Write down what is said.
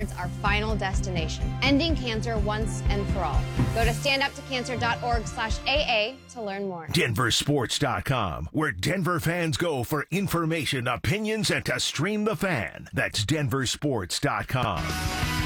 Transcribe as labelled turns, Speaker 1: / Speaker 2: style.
Speaker 1: towards our final destination, ending cancer once and for all. Go to standuptocancer.org/AA to learn more.
Speaker 2: DenverSports.com, where Denver fans go for information, opinions, and to stream the fan. That's DenverSports.com.